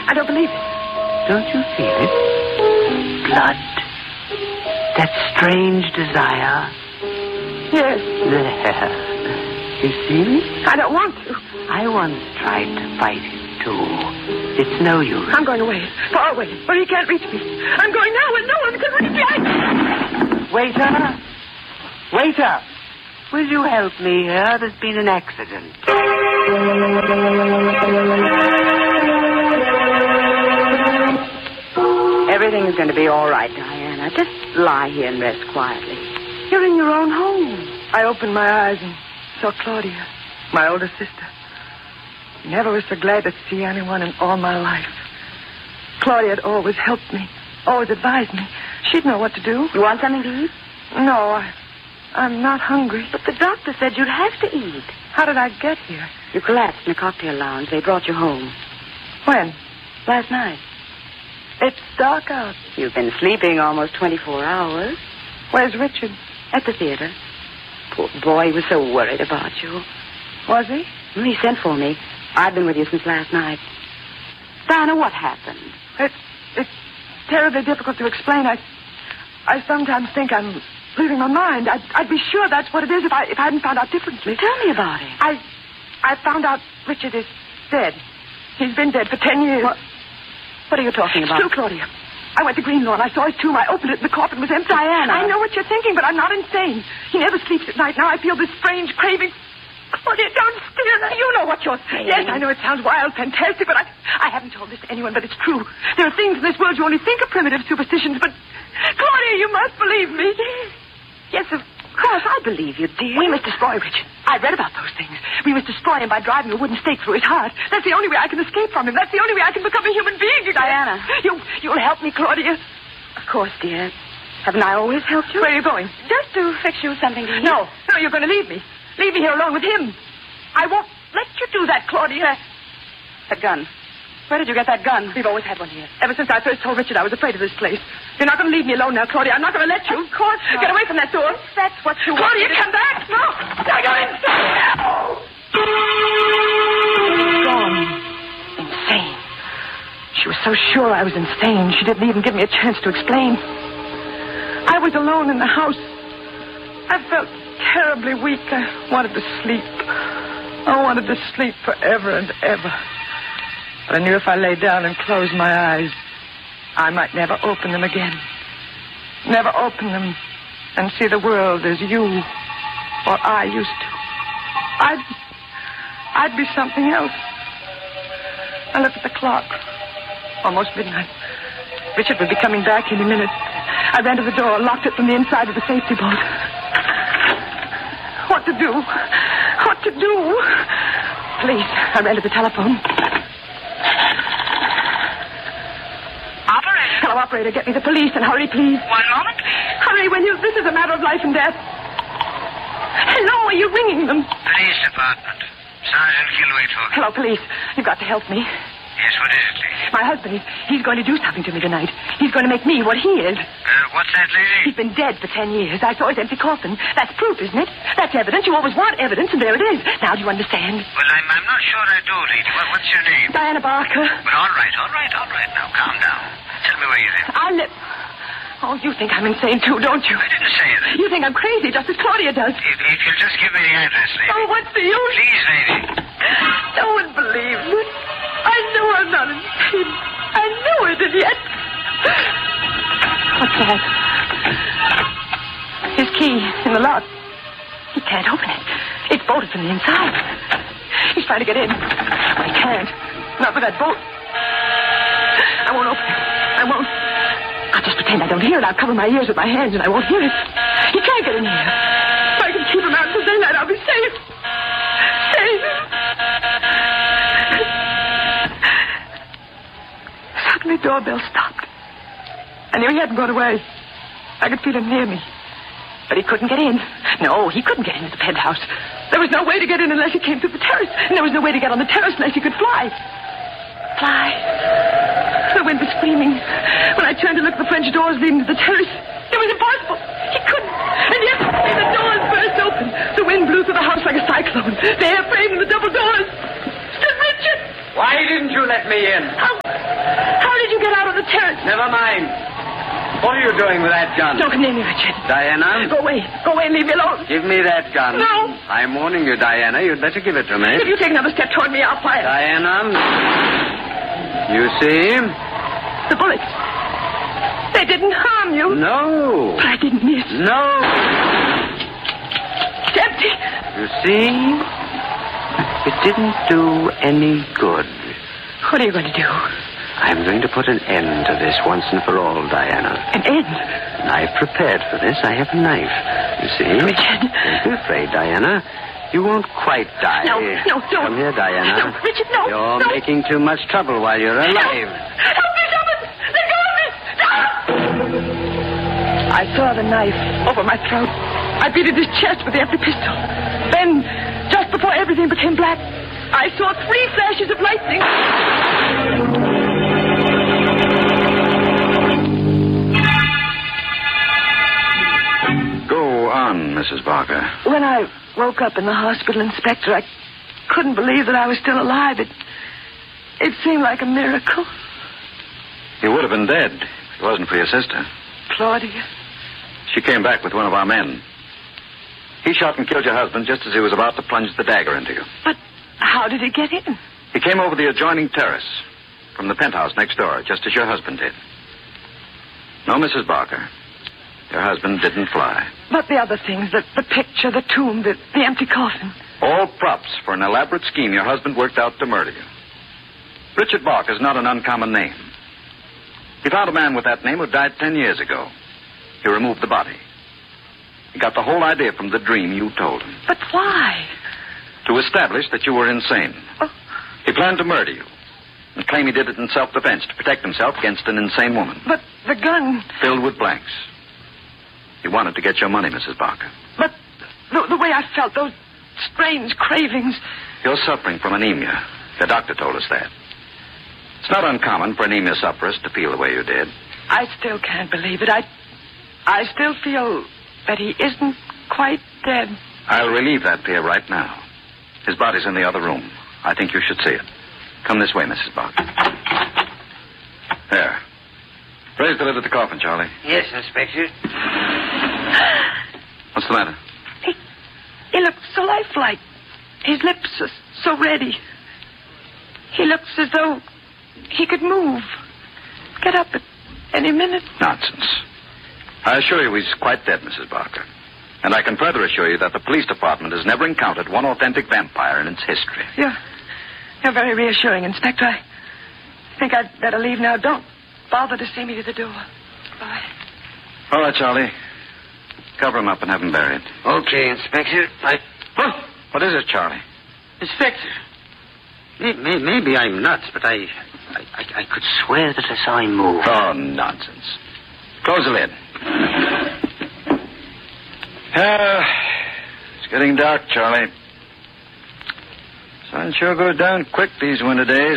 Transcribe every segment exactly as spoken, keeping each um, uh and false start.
I don't believe it. Don't you feel it? Blood. That strange desire. Yes. There. You see me? I don't want to. I once tried to fight it, too. It's no use. I'm going away. Far away, where he can't reach me. I'm going now where no one can reach me. I... Waiter! Waiter! Will you help me here? There's been an accident. Everything's going to be all right, Diana. Just lie here and rest quietly. You're in your own home. I opened my eyes and saw Claudia, my older sister. Never was so glad to see anyone in all my life. Claudia had always helped me, always advised me. She'd know what to do. You want something to eat? No, I, I'm not hungry. But the doctor said you'd have to eat. How did I get here? You collapsed in a cocktail lounge. They brought you home. When? Last night. It's dark out. You've been sleeping almost twenty-four hours. Where's Richard? At the theater. Poor boy, he was so worried about you. Was he? Well, he sent for me. I've been with you since last night. Diana, what happened? It's, it's terribly difficult to explain. I, I sometimes think I'm losing my mind. I'd, I'd be sure that's what it is if I, if I hadn't found out differently. Tell me about it. I, I found out Richard is dead. He's been dead for ten years. What, what are you talking It's about? true, Claudia. I went to Greenlawn. I saw his tomb. I opened it, and the coffin was empty. Diana. I know what you're thinking, but I'm not insane. He never sleeps at night. Now I feel this strange craving. Claudia, don't steer that. You know what you're saying. Yes, I know it sounds wild, fantastic, but I, I haven't told this to anyone, but it's true. There are things in this world you only think are primitive superstitions, but... Claudia, you must believe me. Yes, of course, I believe you, dear. We must destroy Richard. I read about those things. We must destroy him by driving a wooden stake through his heart. That's the only way I can escape from him. That's the only way I can become a human being again. Diana. You, you'll help me, Claudia. Of course, dear. Haven't I always helped you? Where are you going? Just to fix you something to eat. No, no, you're going to leave me. Leave me here alone with him. I won't let you do that, Claudia. That gun. Where did you get that gun? We've always had one here. Ever since I first told Richard I was afraid of this place. You're not going to leave me alone now, Claudia. I'm not going to let you. Of course not. Get away from that door. That's what you Claudia, want. come back. No. I go inside. Gone. Insane. She was so sure I was insane, she didn't even give me a chance to explain. I was alone in the house. I felt terribly weak. I wanted to sleep. I wanted to sleep forever and ever. But I knew if I lay down and closed my eyes, I might never open them again. Never open them and see the world as you or I used to. I'd, I'd be something else. I looked at the clock. Almost midnight. Richard would be coming back any minute. I ran to the door, locked it from the inside of the safety bolt. What to do? What to do? Please, I ran to the telephone. Operator? Hello, operator. Get me the police and hurry, please. One moment. Hurry, will you? This is a matter of life and death. Hello, are you ringing them? Police department. Sergeant Kilwaithook. Hello, police. You've got to help me. Yes, what is it, lady? My husband, he's, he's going to do something to me tonight. He's going to make me what he is. Uh, what's that, lady? He's been dead for ten years. I saw his empty coffin. That's proof, isn't it? That's evidence. You always want evidence, and there it is. Now, do you understand? Well, I'm, I'm not sure I do, lady. What, what's your name? Diana Barker. Well, all right, all right, all right. Now, calm down. Tell me where you live. I live... Oh, you think I'm insane, too, don't you? I didn't say that. You think I'm crazy, just as Claudia does. If, if you'll just give me the address, lady. Oh, what's the use? Please, lady. No one believes it. I know I'm not insane. I know it, and yet... What's that? His key in the lock. He can't open it. It's bolted from the inside. He's trying to get in. But he can't. Not with that bolt. I won't open it. I won't. I'll just pretend I don't hear it. I'll cover my ears with my hands and I won't hear it. He can't get in here. If I can keep him out until daylight, I'll be safe. Safe. Suddenly, the doorbell stopped. I knew he hadn't gone away. I could feel him near me. But he couldn't get in. No, he couldn't get into the penthouse. There was no way to get in unless he came through the terrace. And there was no way to get on the terrace unless he could fly. Fly. The wind was screaming. When I turned to look at the French doors leading to the terrace, it was impossible. He couldn't. And yet, the doors burst open. The wind blew through the house like a cyclone. The airframe and the double doors. Stood Richard. Why didn't you let me in? How, how did you get out of the terrace? Never mind. What are you doing with that gun? Don't come near me, Richard. Diana? Go away. Go away and leave me alone. Give me that gun. No. I'm warning you, Diana. You'd better give it to me. If you take another step toward me, I'll fire. Diana. You see? The bullets. They didn't harm you. No. But I didn't miss. No. It's empty. You see? It didn't do any good. What are you going to do? I'm going to put an end to this once and for all, Diana. An end? I've prepared for this. I have a knife. You see? Richard. Don't be afraid, Diana. You won't quite die. No, no, don't. Come here, Diana. No, Richard, no. You're no. making too much trouble while you're alive. Help, help me, Thomas. Let go of me. No. I saw the knife over my throat. I beat at his chest with the empty pistol. Then, just before everything became black, I saw three flashes of lightning. Go on, Missus Barker. When I woke up in the hospital, Inspector, I couldn't believe that I was still alive. It, it seemed like a miracle. You would have been dead if it wasn't for your sister. Claudia. She came back with one of our men. He shot and killed your husband just as he was about to plunge the dagger into you. But how did he get in? He came over the adjoining terrace from the penthouse next door, just as your husband did. No, Missus Barker. Your husband didn't fly. But the other things, the, the picture, the tomb, the, the empty coffin. All props for an elaborate scheme your husband worked out to murder you. Richard Barker is not an uncommon name. He found a man with that name who died ten years ago. He removed the body. He got the whole idea from the dream you told him. But why? To establish that you were insane. Oh. He planned to murder you and claim he did it in self-defense to protect himself against an insane woman. But the gun... Filled with blanks. He wanted to get your money, Missus Barker. But the, the way I felt, those strange cravings... You're suffering from anemia. The doctor told us that. It's not uncommon for anemia sufferers to feel the way you did. I still can't believe it. I, I still feel that he isn't quite dead. I'll relieve that fear right now. His body's in the other room. I think you should see it. Come this way, Missus Barker. There. Raise the lid of the coffin, Charlie. Yes, Inspector. What's the matter? He, he looks so lifelike. His lips are so ready. He looks as though he could move. Get up at any minute. Nonsense. I assure you he's quite dead, Missus Barker. And I can further assure you that the police department has never encountered one authentic vampire in its history. You're, you're very reassuring, Inspector. I think I'd better leave now. Don't bother to see me to the door. Bye. All right, Charlie. Cover him up and have him buried. Okay, Inspector. I... Oh, what is it, Charlie? Inspector. Maybe, maybe I'm nuts, but I, I, I, I could swear that I saw him move. Oh, nonsense. Close the lid. Ah, it's getting dark, Charlie. Sun sure goes down quick these winter days.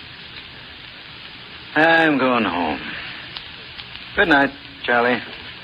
I'm going home. Good night, Charlie.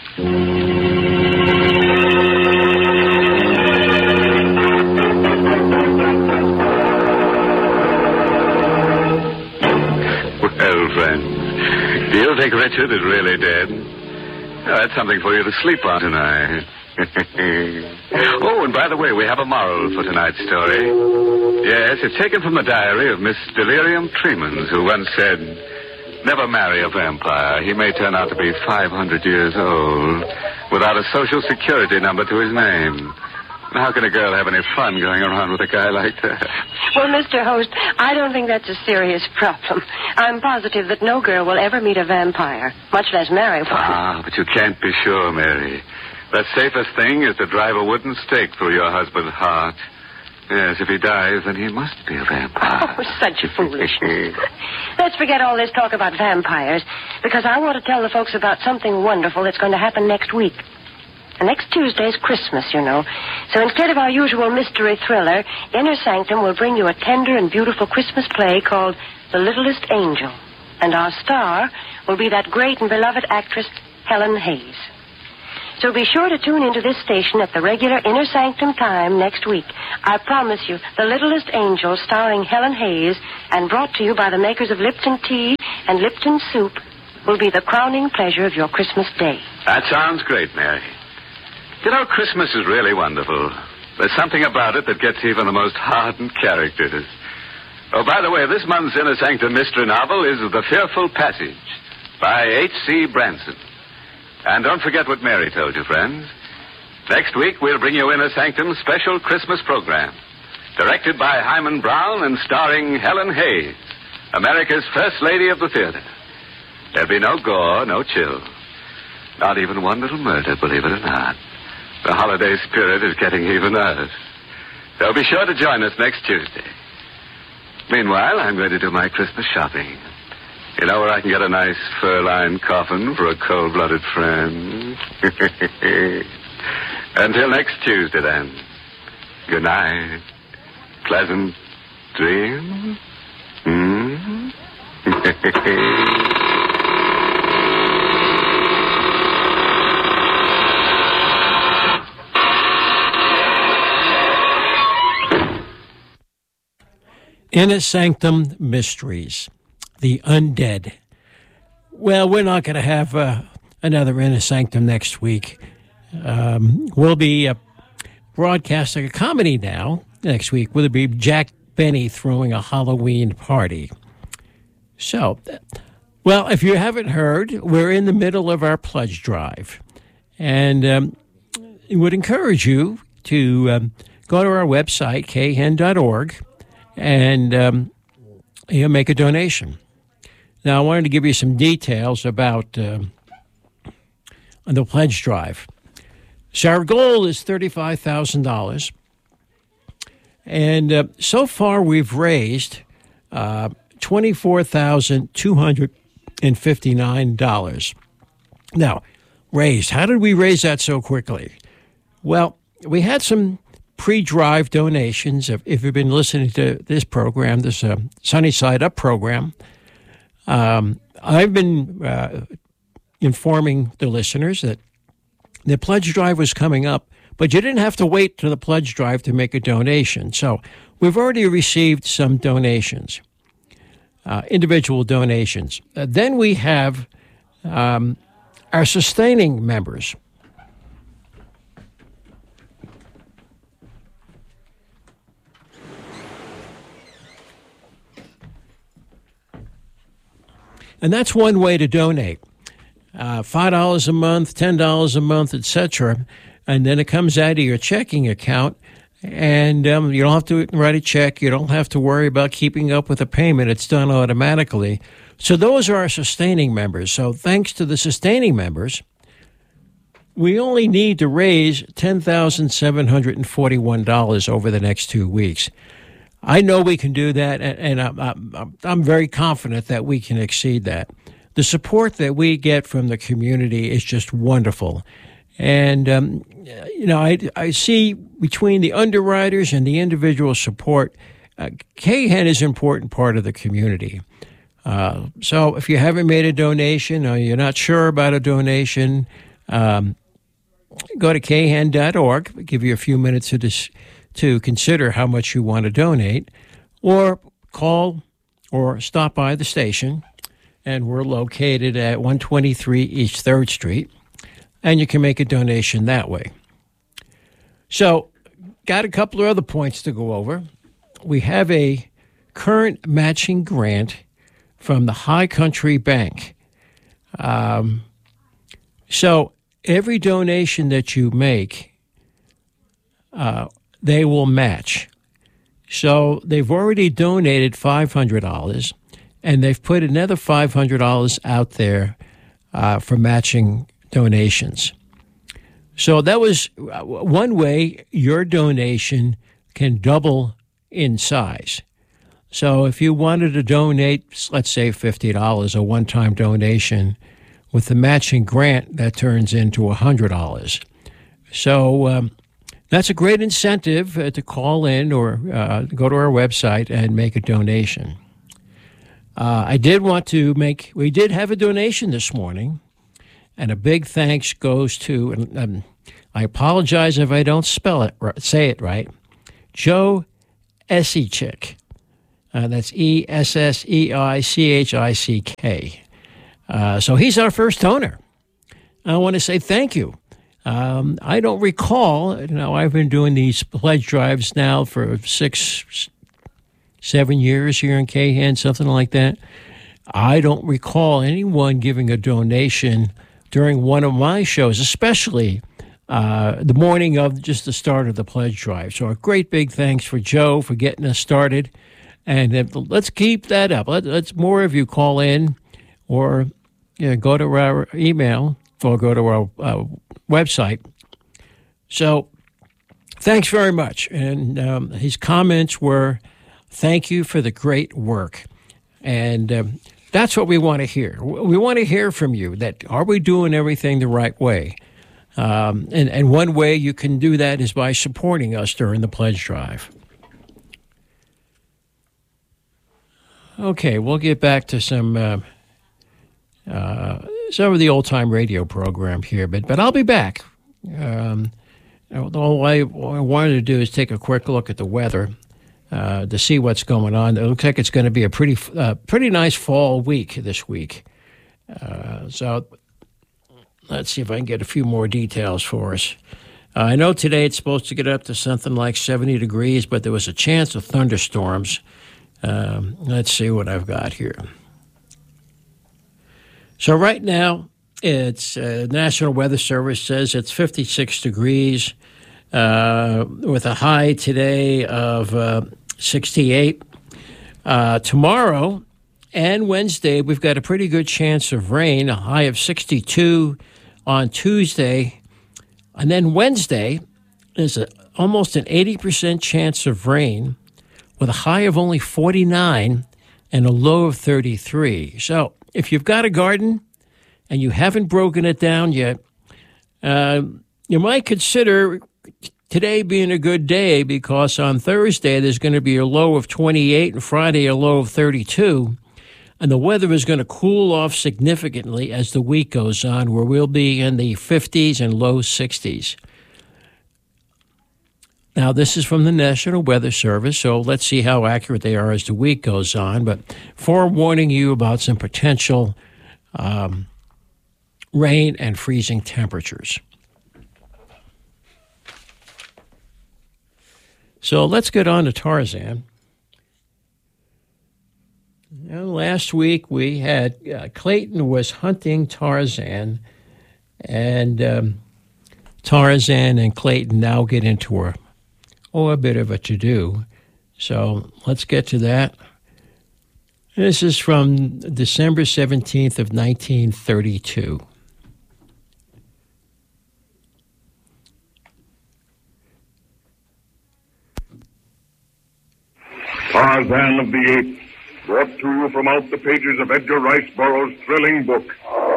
Well, friends, do you think Richard is really dead? Oh, that's something for you to sleep on tonight. Oh, and by the way, we have a moral for tonight's story. Yes, it's taken from the diary of Miss Delirium Tremens, who once said, "Never marry a vampire. He may turn out to be five hundred years old without a social security number to his name." How can a girl have any fun going around with a guy like that? Well, Mister Host, I don't think that's a serious problem. I'm positive that no girl will ever meet a vampire, much less marry one. Ah, but you can't be sure, Mary. The safest thing is to drive a wooden stake through your husband's heart. Yes, if he dies, then he must be a vampire. Oh, such foolishness. Let's forget all this talk about vampires, because I want to tell the folks about something wonderful that's going to happen next week. And next Tuesday's Christmas, you know. So instead of our usual mystery thriller, Inner Sanctum will bring you a tender and beautiful Christmas play called The Littlest Angel. And our star will be that great and beloved actress, Helen Hayes. So be sure to tune into this station at the regular Inner Sanctum time next week. I promise you, The Littlest Angel, starring Helen Hayes, and brought to you by the makers of Lipton Tea and Lipton Soup, will be the crowning pleasure of your Christmas day. That sounds great, Mary. You know, Christmas is really wonderful. There's something about it that gets even the most hardened characters. Oh, by the way, this month's Inner Sanctum mystery novel is The Fearful Passage by H C Branson. And don't forget what Mary told you, friends. Next week, we'll bring you Inner Sanctum's special Christmas program, directed by Hyman Brown and starring Helen Hayes, America's First Lady of the Theater. There'll be no gore, no chill. Not even one little murder, believe it or not. The holiday spirit is getting even worse. So be sure to join us next Tuesday. Meanwhile, I'm going to do my Christmas shopping. You know where I can get a nice fur-lined coffin for a cold-blooded friend? Until next Tuesday, then. Good night. Pleasant dreams. Hmm? Inner Sanctum Mysteries. The Undead. Well, we're not going to have uh, another Inner Sanctum next week. Um, we'll be uh, broadcasting a comedy now next week. Will it be Jack Benny throwing a Halloween party? So, well, if you haven't heard, we're in the middle of our pledge drive. And um, I would encourage you to um, go to our website, k h e n dot org, and um, you know, make a donation. Now, I wanted to give you some details about uh, the pledge drive. So our goal is thirty-five thousand dollars. And uh, so far, we've raised uh, twenty-four thousand two hundred fifty-nine dollars. Now, raised. How did we raise that so quickly? Well, we had some pre-drive donations. If, if you've been listening to this program, this uh, Sunny Side Up program, um, I've been uh, informing the listeners that the pledge drive was coming up, but you didn't have to wait to the pledge drive to make a donation. So we've already received some donations, uh, individual donations. Uh, then we have um, our sustaining members. And that's one way to donate. Uh, five dollars a month, ten dollars a month, et cetera. And then it comes out of your checking account, and um, you don't have to write a check. You don't have to worry about keeping up with the payment. It's done automatically. So those are our sustaining members. So thanks to the sustaining members, we only need to raise ten thousand seven hundred forty-one dollars over the next two weeks. I know we can do that, and, and I'm, I'm, I'm very confident that we can exceed that. The support that we get from the community is just wonderful. And, um, you know, I, I see between the underwriters and the individual support, uh, K H E N is an important part of the community. Uh, so if you haven't made a donation or you're not sure about a donation, um, go to k h e n dot org. I'll give you a few minutes to dis- to consider how much you want to donate, or call or stop by the station. And we're located at one twenty-three East third Street, and you can make a donation that way. So, got a couple of other points to go over. We have a current matching grant from the High Country Bank. Um, so, every donation that you make, uh, they will match. So, they've already donated five hundred dollars. And they've put another five hundred dollars out there uh, for matching donations. So that was one way your donation can double in size. So if you wanted to donate, let's say fifty dollars, a one-time donation, with the matching grant, that turns into one hundred dollars. So um, that's a great incentive uh, to call in or uh, go to our website and make a donation. Uh, I did want to make, we did have a donation this morning, And a big thanks goes to, and um, I apologize if I don't spell it, say it right, Joe Esseichick. Uh, that's E S S E I C H I C K. Uh, so he's our first owner. I want to say thank you. Um, I don't recall, you know, I've been doing these pledge drives now for six, seven years here in Cahan, something like that. I don't recall anyone giving a donation during one of my shows, especially uh, the morning of just the start of the pledge drive. So a great big thanks for Joe for getting us started. And uh, let's keep that up. Let, let's more of you call in or you know, go to our email or go to our uh, website. So thanks very much. And um, his comments were, thank you for the great work. And um, that's what we want to hear. We want to hear from you that are we doing everything the right way? Um, and, and one way you can do that is by supporting us during the pledge drive. Okay, we'll get back to some uh, uh, some of the old-time radio program here, but but I'll be back. Um, all I, all I wanted to do is take a quick look at the weather uh, to see what's going on. It looks like it's going to be a pretty uh, pretty nice fall week this week. Uh, so let's see if I can get a few more details for us. Uh, I know today it's supposed to get up to something like seventy degrees, but there was a chance of thunderstorms. Um, let's see what I've got here. So right now, it's uh, National Weather Service says it's fifty-six degrees uh, with a high today of uh, sixty-eight. Uh, tomorrow and Wednesday, we've got a pretty good chance of rain, a high of sixty-two on Tuesday. And then Wednesday, there's a, almost an eighty percent chance of rain, with a high of only forty-nine and a low of thirty-three. So if you've got a garden and you haven't broken it down yet, uh, you might consider today being a good day, because on Thursday there's going to be a low of twenty-eight and Friday a low of thirty-two. And the weather is going to cool off significantly as the week goes on, where we'll be in the fifties and low sixties. Now, this is from the National Weather Service, so let's see how accurate they are as the week goes on. But forewarning you about some potential um, rain and freezing temperatures. So let's get on to Tarzan. Now, last week we had uh, Clayton was hunting Tarzan, and um, Tarzan and Clayton now get into a Oh, a bit of a to-do. So let's get to that. This is from December seventeenth of nineteen thirty-two. Tarzan of the Apes, brought to you from out the pages of Edgar Rice Burroughs' thrilling book.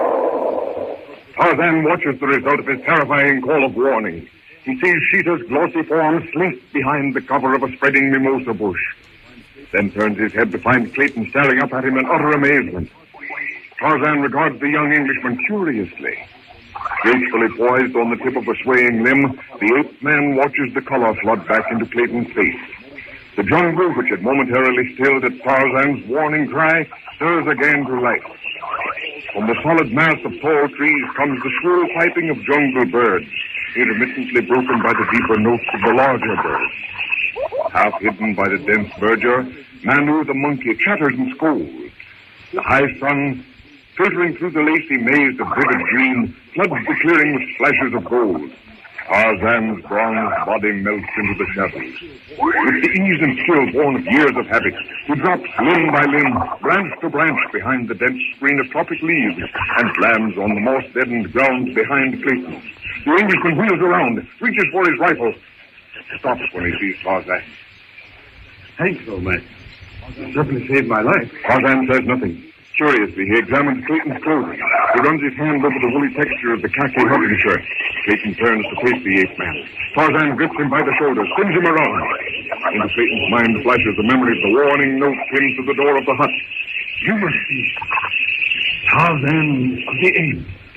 Tarzan watches the result of his terrifying call of warning. He sees Sheeta's glossy form slink behind the cover of a spreading mimosa bush. Then turns his head to find Clayton staring up at him in utter amazement. Tarzan regards the young Englishman curiously. Gracefully poised on the tip of a swaying limb, the ape man watches the color flood back into Clayton's face. The jungle, which had momentarily stilled at Tarzan's warning cry, stirs again to life. From the solid mass of tall trees comes the shrill piping of jungle birds, intermittently broken by the deeper notes of the larger birds. Half hidden by the dense verdure, Manu the monkey chatters and scolds. The high sun, filtering through the lacy maze of vivid green, floods the clearing with flashes of gold. Tarzan's bronze body melts into the shadows. With the ease and skill born of years of habit, he drops limb by limb, branch to branch behind the dense screen of tropic leaves, and lands on the moss-deadened ground behind Clayton. The Englishman wheels around, reaches for his rifle, stops when he sees Tarzan. Thanks, old man. You certainly saved my life. Tarzan says nothing. Curiously, he examines Clayton's clothing. He runs his hand over the woolly texture of the khaki hunting shirt. Clayton turns to face the ape man. Tarzan grips him by the shoulder, spins him around. Into Clayton's mind flashes the memory of the warning note pinned to the door of the hut. You must be Tarzan of the Apes.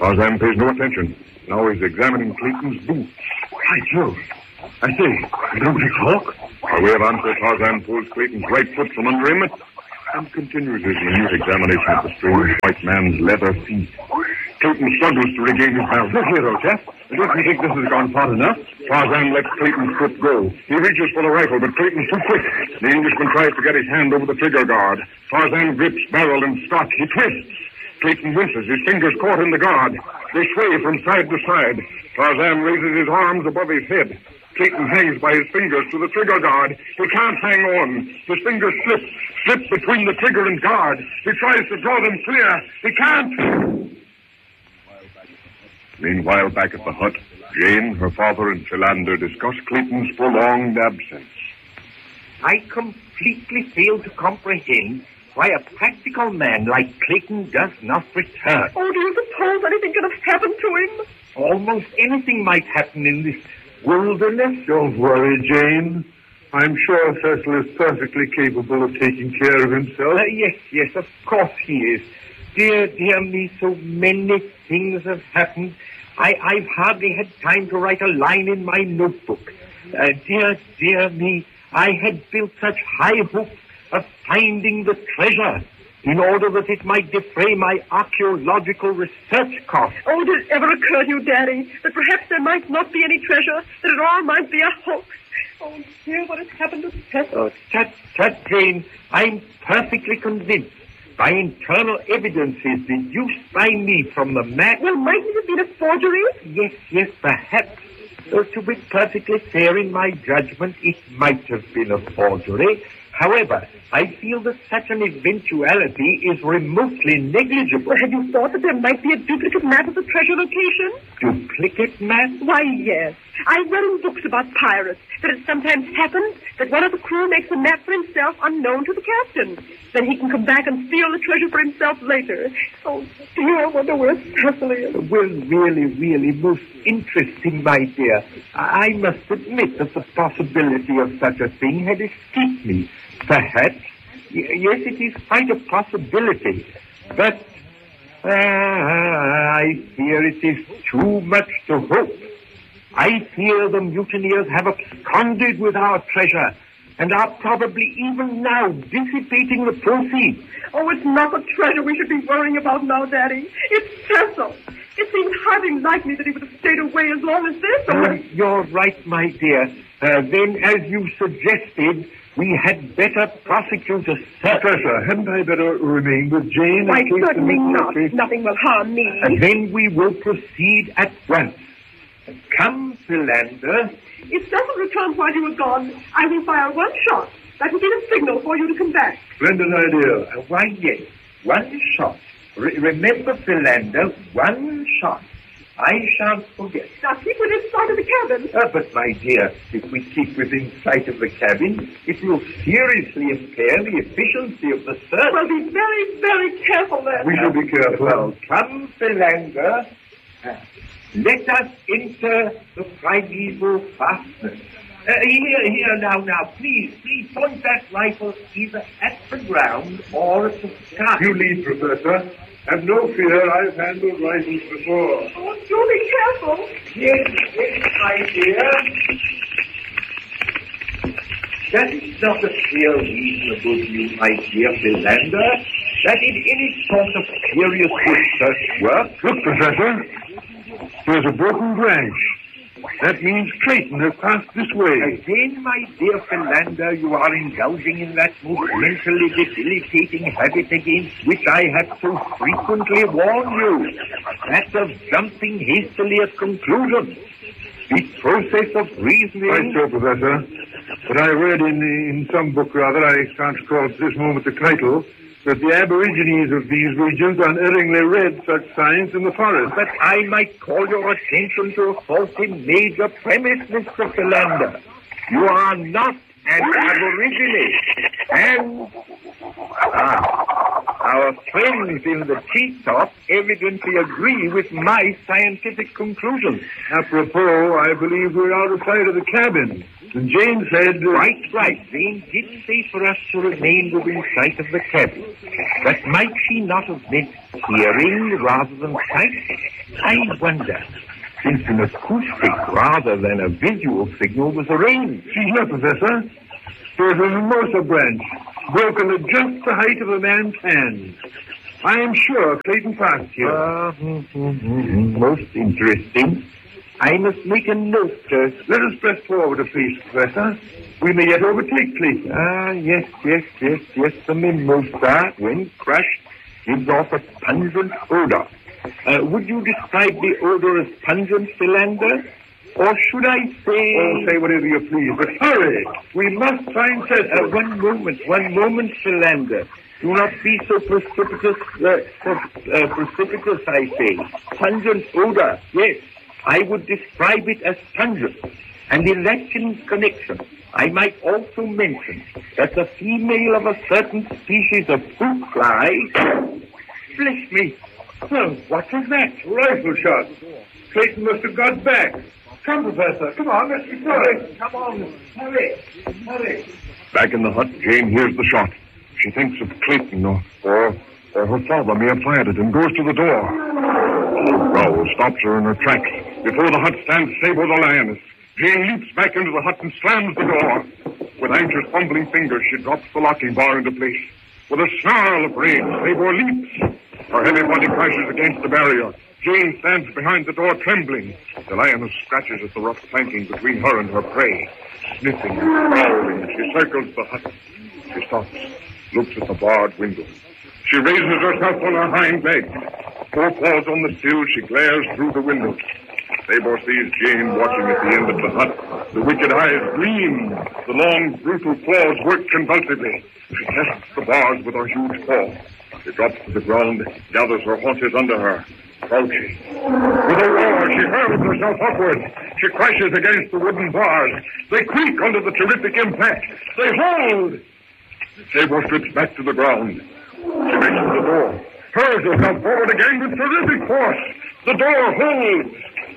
Tarzan pays no attention. Now he's examining Clayton's boots. By Jove. I say, don't you talk? By way of answer, Tarzan pulls Clayton's right foot from under him and continues his minute examination of the strange white man's leather feet. Clayton struggles to regain his balance. Look here, old chap. Don't you think this has gone far enough? Tarzan lets Clayton's foot go. He reaches for the rifle, but Clayton's too quick. The Englishman tries to get his hand over the trigger guard. Tarzan grips barrel and stock. He twists. Clayton winces, his fingers caught in the guard. They sway from side to side. Tarzan raises his arms above his head. Clayton hangs by his fingers to the trigger guard. He can't hang on. His fingers slip, slip between the trigger and guard. He tries to draw them clear. He can't. Meanwhile, back at the hut, Jane, her father, and Philander discuss Clayton's prolonged absence. I completely fail to comprehend why a practical man like Clayton does not return. Oh, do you suppose anything could have happened to him? Almost anything might happen in this wilderness. Don't worry, Jane. I'm sure Cecil is perfectly capable of taking care of himself. Uh, yes, yes, of course he is. Dear, dear me, so many things have happened. I, I've hardly had time to write a line in my notebook. Uh, dear, dear me, I had built such high hopes of finding the treasure in order that it might defray my archaeological research costs. Oh, did it ever occur to you, Daddy, that perhaps there might not be any treasure, that it all might be a hoax? Oh, dear, what has happened to Cecil? Oh, tut, tut, Jane, I'm perfectly convinced by internal evidences deduced by me from the map. Well, mightn't it have been a forgery? Yes, yes, perhaps. Though to be perfectly fair in my judgment, it might have been a forgery. However, I feel that such an eventuality is remotely negligible. Well, have you thought that there might be a duplicate map of the treasure location? Duplicate map? Why, yes. I've read in books about pirates that it sometimes happens that one of the crew makes a map for himself unknown to the captain. Then he can come back and steal the treasure for himself later. Oh, dear, I wonder where Cecil is. Well, really, really, most interesting, my dear. I must admit that the possibility of such a thing had escaped me. Perhaps. Y- yes, it is quite a possibility. But uh, I fear it is too much to hope. I fear the mutineers have absconded with our treasure and are probably even now dissipating the proceeds. Oh, it's not the treasure we should be worrying about now, Daddy. It's Cecil. It seems hardly likely that he would have stayed away as long as this. Uh, you're right, my dear. Uh, then, as you suggested, we had better prosecute a search. Professor, hadn't I better remain with Jane? Why, certainly not. Nothing will harm me. And then we will proceed at once. Come, Philander. If Cecil returns while you are gone, I will fire one shot. That will be the signal for you to come back. Splendid idea. Uh, why, yes. One shot. Re- remember, Philander, one shot. I shan't forget. Now keep within sight of the cabin. Uh, but, my dear, if we keep within sight of the cabin, it will seriously impair the efficiency of the search. Well, be very, very careful then. We shall be careful. Well, come, Philander. Uh, let us enter the primeval fastness. Uh, here, here, now, now, please, please point that rifle either at the ground or at the sky. You lead, Professor. Have no fear, I've handled rifles before. Oh, do be careful. Yes, yes, my dear. That is not a clear reasonable view, my dear Philander, that in any sort of serious research work... Look, Professor, there's a broken branch. That means Clayton has passed this way. Again, my dear Philander, you are indulging in that most mentally debilitating habit against which I have so frequently warned you. That of jumping hastily at conclusions. The process of reasoning... Right so, Professor. But I read in in some book, rather, I can't recall at this moment the title, that the aborigines of these regions unerringly read such signs in the forest. But I might call your attention to a faulty major premise, Mister Philander. You are not an aborigine. And ah, our friends in the treetop evidently agree with my scientific conclusions. Apropos, I believe we're out of sight of the cabin. And Jane said... Uh, right, right. Jane did say for us to remain within sight of the cabin. But might she not have meant hearing rather than sight? I wonder, since an acoustic rather than a visual signal was arranged. She's not, Professor. There's a mimosa branch, broken at just the height of a man's hand. I am sure Clayton passed here. Uh, mm-hmm, mm-hmm. Most interesting. I must make a note, sir. Let us press forward a piece, Professor. We may yet overtake Clayton. Ah, yes, yes, yes, yes. The mimosa, when crushed, gives off a pungent odor. Uh, would you describe the odor as pungent, Philander? Or should I say... Oh, say whatever you please, but hurry. We must find Cecil. Uh, one moment, one moment, Philander. Do not be so precipitous, uh, uh, precipitous, I say. Pungent odor, yes. I would describe it as pungent. And in that connection, I might also mention that the female of a certain species of fruit fly... Bless me. Well, what was that? Rifle shot. Clayton must have got back. Come, Professor. Come on, let's be going. Come on. Hurry. Hurry. Back in the hut, Jane hears the shot. She thinks of Clayton or, or, or her father may have fired it and goes to the door. Row stops her in her tracks. Before the hut stands Sabo the lioness. Jane leaps back into the hut and slams the door. With anxious, fumbling fingers, she drops the locking bar into place. With a snarl of rage, Sabo leaps. Her heavy body crashes against the barrier. Jane stands behind the door, trembling. The lioness scratches at the rough planking between her and her prey. Sniffing and growling, she circles the hut. She stops, looks at the barred window. She raises herself on her hind legs. Four paws on the sill, she glares through the window. Sabor sees Jane watching at the end of the hut. The wicked eyes gleam. The long, brutal claws work convulsively. She tests the bars with her huge paw. She drops to the ground, gathers her haunches under her. Crouching. With a roar, she hurls herself upwards. She crashes against the wooden bars. They creak under the terrific impact. They hold. Sabor slips back to the ground. She reaches the door, hurls herself forward again with terrific force. The door holds.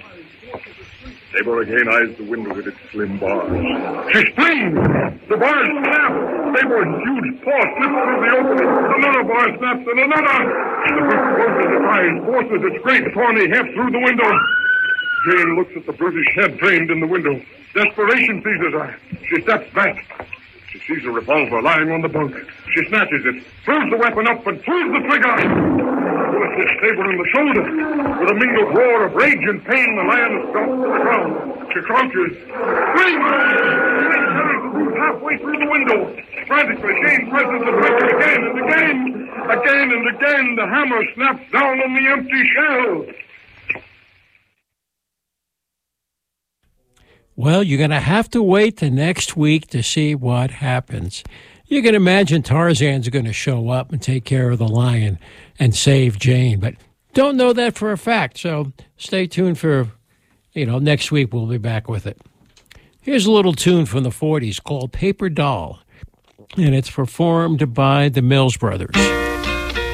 Sabor again eyes the window with its slim bars. She springs. The bars snap. Sabor's huge paw slips through the opening. Another bar snaps and another. The brute closes its eyes, forces its great tawny head through the window. Jane looks at the brutish head framed in the window. Desperation seizes her. She steps back. She sees a revolver lying on the bunk. She snatches it, throws the weapon up, and pulls the trigger. The bullet hits Sabor in the shoulder. With a mingled roar of rage and pain, the lioness drops to the ground. She crouches. Screams! Jane carries the brute halfway through the window. Frantically, Jane presses the trigger again and again. Again and again, the hammer snaps down on the empty shell. Well, you're going to have to wait the next week to see what happens. You can imagine Tarzan's going to show up and take care of the lion and save Jane, but don't know that for a fact. So stay tuned for, you know, next week we'll be back with it. Here's a little tune from the forties called Paper Doll, and it's performed by the Mills Brothers.